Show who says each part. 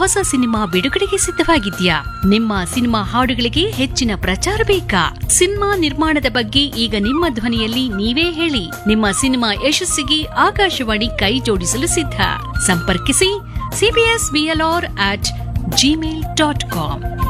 Speaker 1: ಹೊಸ ಸಿನಿಮಾ ಬಿಡುಗಡೆಗೆ ಸಿದ್ಧವಾಗಿದ್ಯಾ? ನಿಮ್ಮ ಸಿನಿಮಾ ಹಾಡುಗಳಿಗೆ ಹೆಚ್ಚಿನ ಪ್ರಚಾರ ಬೇಕಾ? ಸಿನಿಮಾ ನಿರ್ಮಾಣದ ಬಗ್ಗೆ ಈಗ ನಿಮ್ಮ ಧ್ವನಿಯಲ್ಲಿ ನೀವೇ ಹೇಳಿ. ನಿಮ್ಮ ಸಿನಿಮಾ ಯಶಸ್ಸಿಗೆ ಆಕಾಶವಾಣಿ ಕೈ ಜೋಡಿಸಲು ಸಿದ್ಧ. ಸಂಪರ್ಕಿಸಿ cbsblr@gmail.com.